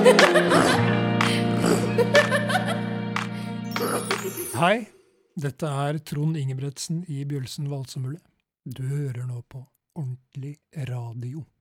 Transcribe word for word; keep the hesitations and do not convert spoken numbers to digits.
Hei, dette er Trond Ingebretsen i Bjølsen Valsemule. Du hører nå på Ordentlig Radio.